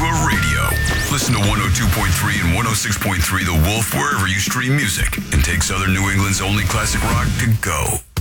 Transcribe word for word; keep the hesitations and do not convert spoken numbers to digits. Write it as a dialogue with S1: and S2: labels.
S1: a radio. Listen to one oh two point three and one oh six point three The Wolf wherever you stream music, and take Southern New England's only classic rock to go.